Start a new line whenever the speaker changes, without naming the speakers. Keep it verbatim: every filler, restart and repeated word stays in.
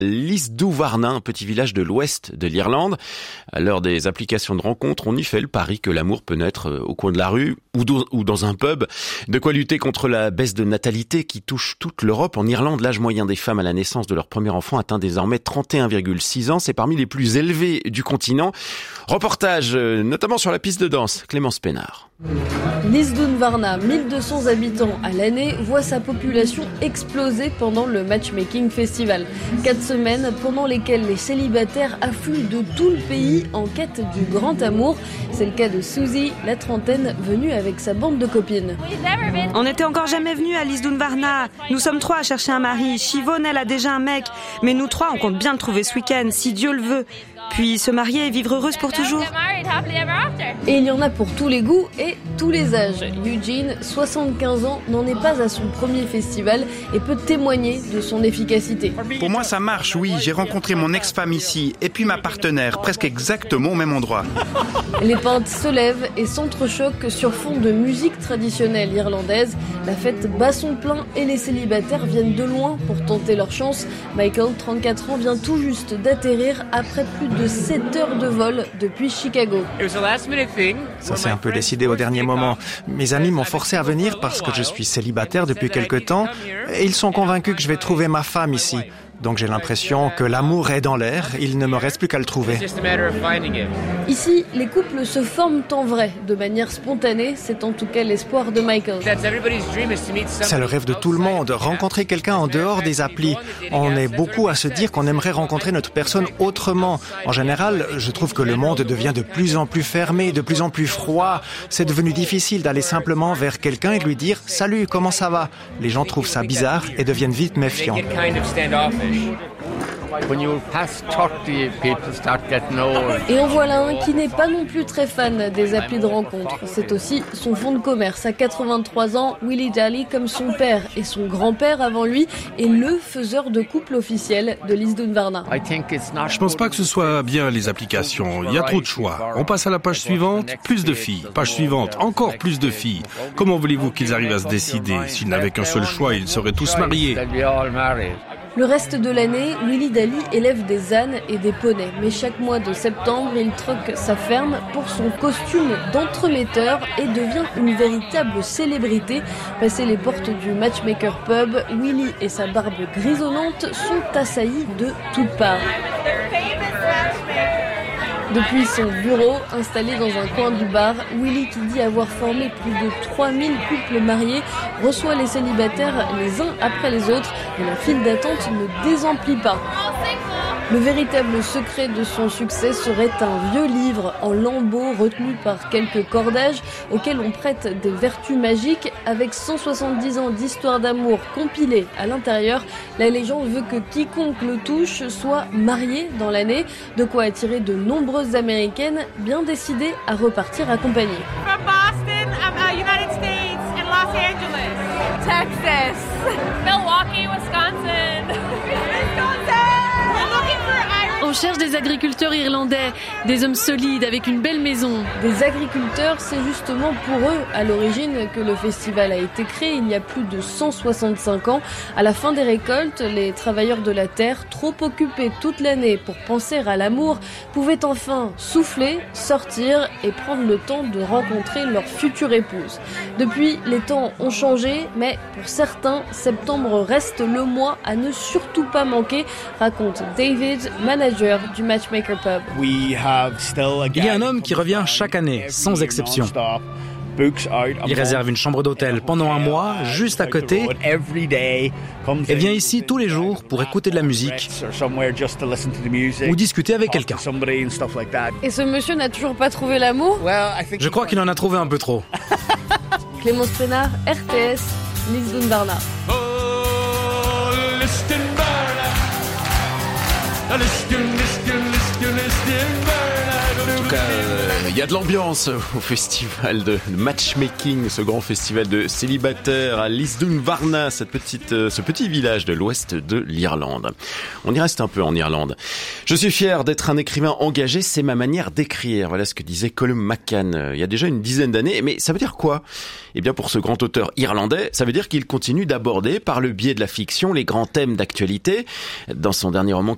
Lisdoonvarna, un petit village de l'ouest de l'Irlande. À l'heure des applications de rencontres, on y fait le pari que l'amour peut naître au coin de la rue ou, do- ou dans un pub. De quoi lutter contre la baisse de natalité qui touche toute l'Europe. En Irlande, l'âge moyen des femmes à la naissance de leur premier enfant atteint désormais trente et un virgule six ans. C'est parmi les plus élevés du continent. Reportage notamment sur la piste de danse. Clémence Pénard.
Lisdoonvarna, mille deux cents habitants à l'année, voit sa population exploser pendant le Matchmaking Festival. Quatre semaines pendant lesquelles les célibataires affluent de tout le pays en quête du grand amour. C'est le cas de Suzy, la trentaine, venue avec sa bande de copines.
On n'était encore jamais venus à Lisdoonvarna. Nous sommes trois à chercher un mari. Siobhan, elle a déjà un mec. Mais nous trois, on compte bien le trouver ce week-end, si Dieu le veut. Puis se marier et vivre heureuse pour toujours.
Et il y en a pour tous les goûts et tous les âges. Eugene, soixante-quinze ans, n'en est pas à son premier festival et peut témoigner de son efficacité.
Pour moi, ça marche, oui. J'ai rencontré mon ex-femme ici et puis ma partenaire, presque exactement au même endroit.
Les peintres se lèvent et s'entrechoquent sur fond de musique traditionnelle irlandaise. La fête bat son plein et les célibataires viennent de loin pour tenter leur chance. Michael, trente-quatre ans, vient tout juste d'atterrir après plus de sept heures de vol depuis Chicago.
Ça s'est un peu décidé au dernier moment. Mes amis m'ont forcé à venir parce que je suis célibataire depuis quelque temps et ils sont convaincus que je vais trouver ma femme ici. Donc j'ai l'impression que l'amour est dans l'air, il ne me reste plus qu'à le trouver.
Ici, les couples se forment en vrai, de manière spontanée, c'est en tout cas l'espoir de Michael.
C'est le rêve de tout le monde, rencontrer quelqu'un en dehors des applis. On est beaucoup à se dire qu'on aimerait rencontrer notre personne autrement. En général, je trouve que le monde devient de plus en plus fermé, de plus en plus froid. C'est devenu difficile d'aller simplement vers quelqu'un et lui dire « Salut, comment ça va ?» Les gens trouvent ça bizarre et deviennent vite méfiants.
Et en voilà un qui n'est pas non plus très fan des applis de rencontre. C'est aussi son fonds de commerce. À quatre-vingt-trois ans, Willie Daly, comme son père et son grand-père avant lui, est le faiseur de couple officiel de Lisdoonvarna.
Je pense pas que ce soit bien les applications. Il y a trop de choix. On passe à la page suivante, plus de filles. Page suivante, encore plus de filles. Comment voulez-vous qu'ils arrivent à se décider? S'ils n'avaient qu'un seul choix, ils seraient tous mariés.
Le reste de l'année, Willie Daly élève des ânes et des poneys. Mais chaque mois de septembre, il troque sa ferme pour son costume d'entremetteur et devient une véritable célébrité. Passé les portes du Matchmaker Pub, Willie et sa barbe grisonnante sont assaillis de toutes parts. Depuis son bureau, installé dans un coin du bar, Willie, qui dit avoir formé plus de trois mille couples mariés, reçoit les célibataires les uns après les autres et la file d'attente ne désemplit pas. Le véritable secret de son succès serait un vieux livre en lambeaux retenu par quelques cordages auquel on prête des vertus magiques. Avec cent soixante-dix ans d'histoire d'amour compilée à l'intérieur, la légende veut que quiconque le touche soit marié dans l'année, de quoi attirer de nombreuses américaines bien décidées à repartir accompagnées.
From Boston, um, uh, United States, and Los Angeles, Texas, Milwaukee, Wisconsin, Wisconsin.
On cherche des agriculteurs irlandais, des hommes solides avec une belle maison.
Des agriculteurs, c'est justement pour eux à l'origine que le festival a été créé il y a plus de cent soixante-cinq ans. À la fin des récoltes, les travailleurs de la terre, trop occupés toute l'année pour penser à l'amour, pouvaient enfin souffler, sortir et prendre le temps de rencontrer leur future épouse. Depuis, les temps ont changé, mais pour certains, septembre reste le mois à ne surtout pas manquer, raconte David, manager du Matchmaker Pub.
Il y a un homme qui revient chaque année, sans exception. Il réserve une chambre d'hôtel pendant un mois, juste à côté, et vient ici tous les jours pour écouter de la musique ou discuter avec quelqu'un.
Et ce monsieur n'a toujours pas trouvé l'amour?
Je crois qu'il en a trouvé un peu trop.
Clémence Pénard, R T S, Lisdoonvarna.
En tout cas, il euh, y a de l'ambiance au festival de matchmaking, ce grand festival de célibataires à Lisdoonvarna, cette petite, euh, ce petit village de l'ouest de l'Irlande. On y reste un peu en Irlande. Je suis fier d'être un écrivain engagé, c'est ma manière d'écrire. Voilà ce que disait Colum McCann il y a déjà une dizaine d'années. Mais ça veut dire quoi? Eh bien, pour ce grand auteur irlandais, ça veut dire qu'il continue d'aborder, par le biais de la fiction, les grands thèmes d'actualité. Dans son dernier roman